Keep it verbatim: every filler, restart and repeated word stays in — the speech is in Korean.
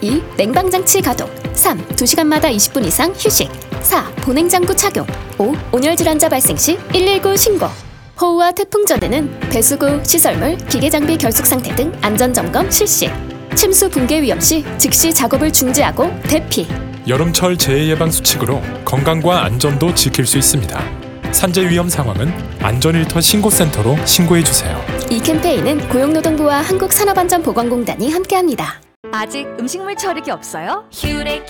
이. 냉방장치 가동. 삼. 두 시간마다 이십 분 이상 휴식. 사. 보냉장구 착용. 오. 온열질환자 발생 시 일일구 신고. 호우와 태풍 전에는 배수구, 시설물, 기계장비 결속 상태 등 안전점검 실시. 침수 붕괴 위험 시 즉시 작업을 중지하고 대피. 여름철 재해 예방 수칙으로 건강과 안전도 지킬 수 있습니다. 산재 위험 상황은 안전일터 신고센터로 신고해주세요. 이 캠페인은 고용노동부와 한국산업안전보건공단이 함께합니다. 아직 음식물 처리기 없어요? 휴렉